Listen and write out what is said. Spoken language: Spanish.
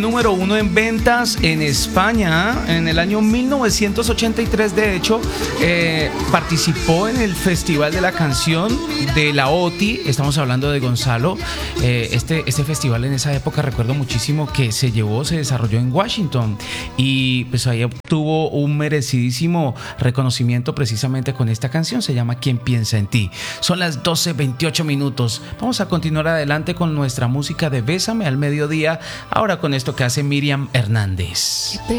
Número uno en ventas en España en el año 1983. De hecho, participó en el Festival de la Canción de la OTI. Estamos hablando de Gonzalo. Este festival en esa época, recuerdo muchísimo que se desarrolló en Washington, y pues ahí obtuvo un merecidísimo reconocimiento precisamente con esta canción. Se llama ¿Quién piensa en ti? Son las 12:28 minutos. Vamos a continuar adelante con nuestra música de Bésame al Mediodía, ahora con esto que hace Miriam Hernández. He